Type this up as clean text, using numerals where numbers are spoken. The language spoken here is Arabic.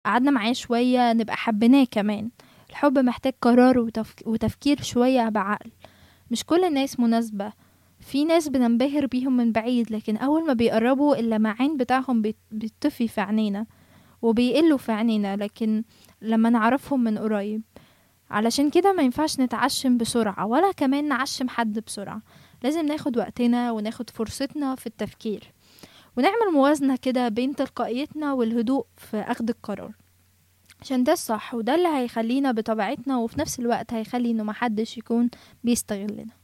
قعدنا معاه شوية نبقى حبيناه كمان. الحب محتاج قرار وتفكير شوية بعقل. مش كل الناس مناسبة. في ناس بننبهر بيهم من بعيد، لكن أول ما بيقربوا اللمعان بتاعهم بيطفي في عينينا وبيقلوا في عينينا، لكن لما نعرفهم من قريب. علشان كده ما ينفعش نتعشم بسرعة ولا كمان نعشم حد بسرعة. لازم ناخد وقتنا وناخد فرصتنا في التفكير، ونعمل موازنة كده بين تلقائيتنا والهدوء في أخذ القرار، عشان ده الصح وده اللي هيخلينا بطبيعتنا، وفي نفس الوقت هيخلي انه محدش يكون بيستغلنا.